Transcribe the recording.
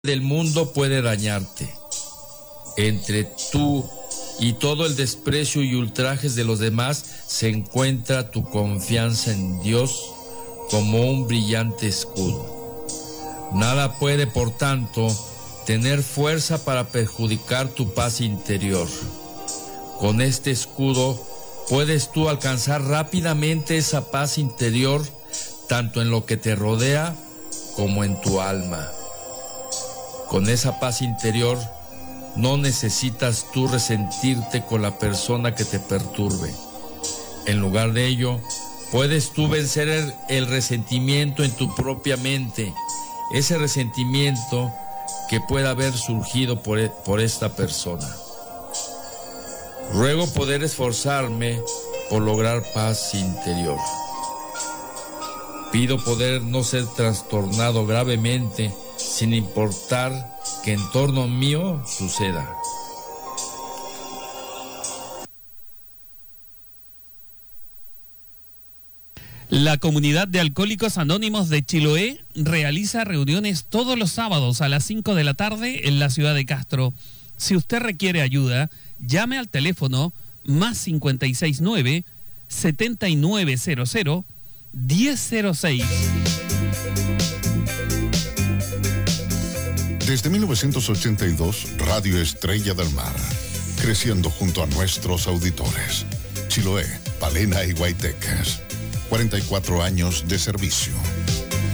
del mundo puede dañarte. Entre tú y todo el desprecio y ultrajes de los demás se encuentra tu confianza en Dios como un brillante escudo. Nada puede, por tanto, tener fuerza para perjudicar tu paz interior. Con este escudo puedes tú alcanzar rápidamente esa paz interior, tanto en lo que te rodea como en tu alma. Con esa paz interior no necesitas tú resentirte con la persona que te perturbe. En lugar de ello, puedes tú vencer el resentimiento en tu propia mente, ese resentimiento que pueda haber surgido por esta persona. Ruego poder esforzarme por lograr paz interior. Pido poder no ser trastornado gravemente sin importar que en torno mío suceda. La comunidad de Alcohólicos Anónimos de Chiloé realiza reuniones todos los sábados a las 5 de la tarde en la ciudad de Castro. Si usted requiere ayuda, llame al teléfono +569 7900 1006. Desde 1982, Radio Estrella del Mar, creciendo junto a nuestros auditores. Chiloé, Palena y Guaytecas. 44 años de servicio.